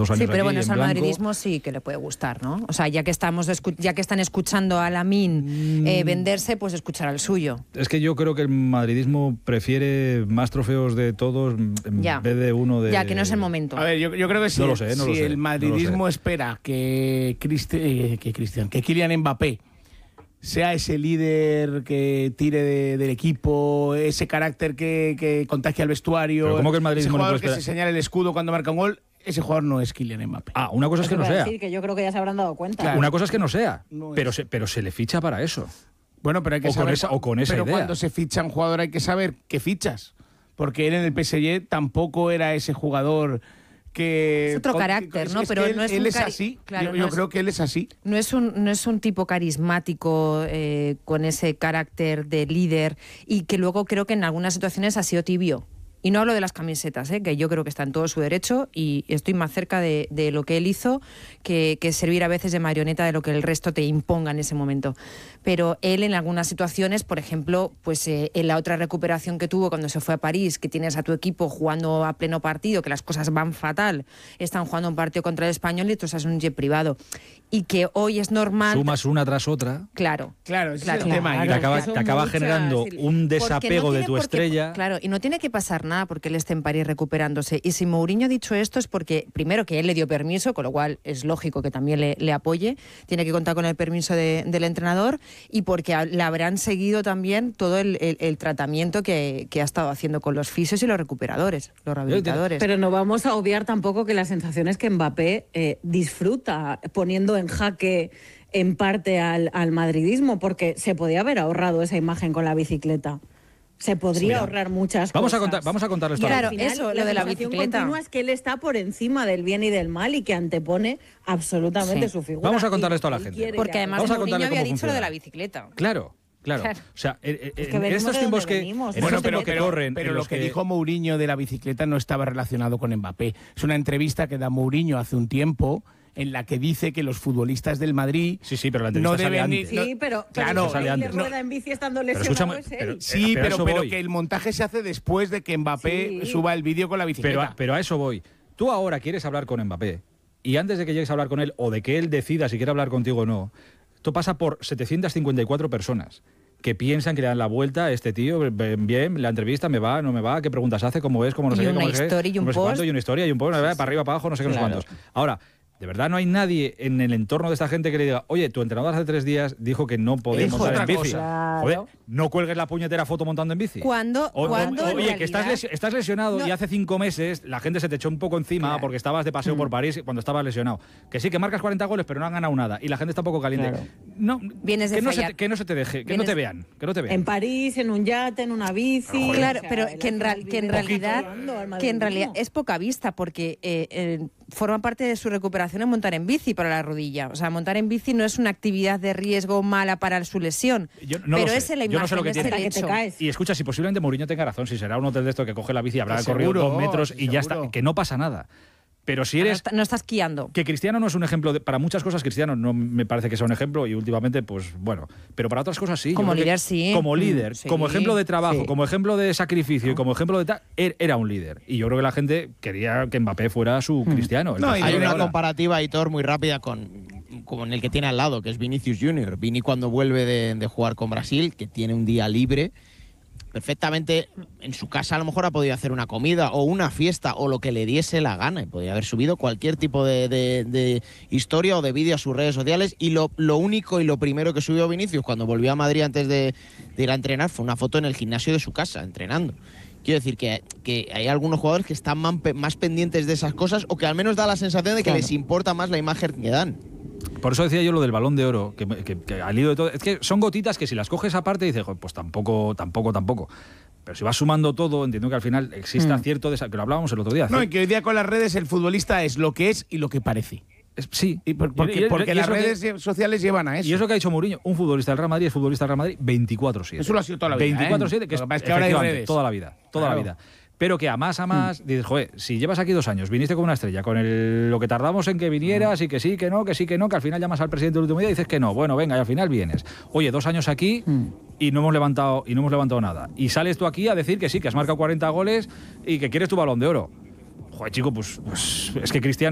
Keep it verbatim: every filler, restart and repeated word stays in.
dos años Sí, pero aquí, bueno, eso en al blanco. madridismo sí que le puede gustar, ¿no? O sea, ya que estamos escu- ya que están escuchando a Lamine eh, venderse, pues escuchar al suyo. Es que yo creo que el madridismo prefiere más trofeos de todos en Ya. vez de uno de... Ya, que no es el momento. A ver, yo, yo creo que si, No lo sé, no si lo sé, el no lo madridismo sé. espera que, Cristi- eh, que Cristian, que Kylian Mbappé sea ese líder que tire de- del equipo, ese carácter que, que contagie al vestuario, Pero ¿cómo que el madridismo ese no jugador puede que esperar? se señala el escudo cuando marca un gol, ese jugador no es Kylian Mbappé. Ah, una cosa es que Eso no iba a sea. decir, que yo creo que ya se habrán dado cuenta. Claro. Una cosa es que no sea, No pero es. se, pero se le ficha para eso. Bueno, pero hay que O con saber. esa- o con esa pero idea. cuando se ficha un jugador hay que saber qué fichas. Porque él en el P S G tampoco era ese jugador que. Es otro con- carácter, es- ¿no? es Pero que él, no es él un es cari- así. claro, yo no yo es- creo que él es así. No es un, no es un tipo carismático eh, con ese carácter de líder y que luego creo que en algunas situaciones ha sido tibio. Y no hablo de las camisetas, ¿eh? Que yo creo que está en todo su derecho y estoy más cerca de, de lo que él hizo que, que servir a veces de marioneta de lo que el resto te imponga en ese momento. Pero él en algunas situaciones, por ejemplo, pues eh, en la otra recuperación que tuvo cuando se fue a París, que tienes a tu equipo jugando a pleno partido, que las cosas van fatal, están jugando un partido contra el Español y tú estás en un jet privado. Y que hoy es normal... Sumas una tras otra, Claro. Claro, ese Claro. es el tema. te Claro, acaba, es que te son acaba muchas, generando sí. un Porque desapego no de tiene tu por qué- estrella. Claro, y no tiene que pasar nada porque él esté en París recuperándose. Y si Mourinho ha dicho esto es porque, primero, que él le dio permiso, con lo cual es lógico que también le, le apoye, tiene que contar con el permiso de- del entrenador y porque a- le habrán seguido también todo el, el- el tratamiento que, que ha estado haciendo con los fisios y los recuperadores, los rehabilitadores. Pero no vamos a obviar tampoco que la sensación es que Mbappé eh, disfruta poniendo en jaque en parte al, al madridismo, porque se podía haber ahorrado esa imagen con la bicicleta. Se podría Sí. ahorrar muchas Vamos a cosas. contar- vamos a contarles Y todo. al Claro, final, eso, lo de la sensación bicicleta. continua es que él está por encima del bien y del mal y que antepone absolutamente Sí. su figura. Vamos a contarle Y esto a la él gente. quiere Porque ya- además Vamos a Mourinho contarle había cómo dicho lo de funciona. la bicicleta. Claro, claro. Claro. O sea, eh, eh, Es que en venimos estos de tiempos donde que, venimos. en Bueno, estos pero, tiempos que pero- corren, pero en lo los que, que dijo Mourinho de la bicicleta no estaba relacionado con Mbappé. Es una entrevista que da Mourinho hace un tiempo en la que dice que los futbolistas del Madrid Sí, sí, pero la entrevista no sale deben antes. ir- no- Sí, pero, claro, pero sale él le antes. rueda en bici estando Pero lesionado escúchame, es él. pero- Sí, Eh, pero a pero, eso pero voy. que el montaje se hace después de que Mbappé Sí. suba el vídeo con la Pero, bicicleta. a- pero a eso voy. Tú ahora quieres hablar con Mbappé y antes de que llegues a hablar con él o de que él decida si quiere hablar contigo o no, esto pasa por setecientas cincuenta y cuatro personas que piensan que le dan la vuelta a este tío, bien, bien, la entrevista, me va, no me va, qué preguntas hace, cómo es, cómo no sé Y qué, una cómo no sé qué, historia y un no sé post. cuánto, y una historia y un post, para arriba, para abajo, no sé qué, no sé Claro. cuántos. Ahora, de verdad no hay nadie en el entorno de esta gente que le diga, oye, tu entrenador hace tres días dijo que no podía Dijo montar en otra bici. cosa. Joder, Claro. no cuelgues la puñetera foto montando en bici. Cuando- O- o- cuando en oye, que estás, realidad- lesi- estás lesionado No. y hace cinco meses la gente se te echó un poco encima Claro. porque estabas de paseo por París cuando estabas lesionado. Que sí, que marcas cuarenta goles, pero no han ganado nada. Y la gente está un poco caliente. Claro. No, Vienes de que, no se fallar. te, que no se te deje, que no Vienes- te vean. Que no te vean. En París, en un yate, en una bici. Claro, o sea, pero él que en, al ra- final que en vive realidad controlando al que en realidad madridismo. es poca vista porque eh, eh, forma parte de su recuperación en montar en bici para la rodilla. O sea, montar en bici no es una actividad de riesgo mala para su lesión. Yo no lo pero sé. es la Yo no sé imagen, lo que es tiene. el Hasta que te hecho. caes. Y escucha, si posiblemente Mourinho tenga razón, si será un hotel de esto que coge la bici y habrá Que corrido seguro, dos metros y que ya seguro. está, que no pasa nada. Pero si No, eres... está- no estás guiando. Que Cristiano no es un ejemplo, de- para muchas cosas Cristiano no me parece que sea un ejemplo y últimamente, pues bueno, pero para otras cosas sí. Yo Como creo que líder, sí. Como líder, Mm, sí. como ejemplo de trabajo, Sí. como ejemplo de sacrificio y como ejemplo de tal, er- era un líder. Y yo creo que la gente quería que Mbappé fuera su Cristiano. el No, y Cristiano Hay de una ahora. comparativa, Aitor, muy rápida con, con el que tiene al lado, que es Vinicius Junior. Vini cuando vuelve de, de jugar con Brasil, que tiene un día libre, perfectamente en su casa a lo mejor ha podido hacer una comida o una fiesta o lo que le diese la gana y podría haber subido cualquier tipo de, de- de historia o de vídeo a sus redes sociales y lo, lo único y lo primero que subió Vinicius cuando volvió a Madrid antes de, de ir a entrenar fue una foto en el gimnasio de su casa entrenando. Quiero decir que, que hay algunos jugadores que están man- más pendientes de esas cosas o que al menos da la sensación de que Claro. les importa más la imagen que dan. Por eso decía yo lo del Balón de Oro, que, que- que al hilo de todo, es que son gotitas que si las coges aparte dices, "Joder, pues tampoco, tampoco, tampoco. Pero si vas sumando todo, entiendo que al final exista Mm. cierto, desa- que lo hablábamos el otro día. No, y que hoy día con las redes el futbolista es lo que es y lo que parece. Es- sí, Y por- porque Y- y- porque y las es lo que- redes lle- sociales llevan a eso. Y es lo que ha dicho Mourinho, un futbolista del Real Madrid es futbolista del Real Madrid veinticuatro siete. Eso lo ha sido toda la vida, veinticuatro siete, ¿eh? que es, Lo que pasa es que ahora hay efectivamente, redes. toda la vida, toda Claro. la vida. Pero que a más a más dices, joder, si llevas aquí dos años, viniste como una estrella, con el, lo que tardamos en que vinieras y que sí, que no, que sí, que no, que al final llamas al presidente del último día y dices que no, bueno, venga, y al final vienes. Oye, dos años aquí y no hemos levantado y no hemos levantado nada. Y sales tú aquí a decir que sí, que has marcado cuarenta goles y que quieres tu Balón de Oro. Joder, chico, pues, pues es que Cristiano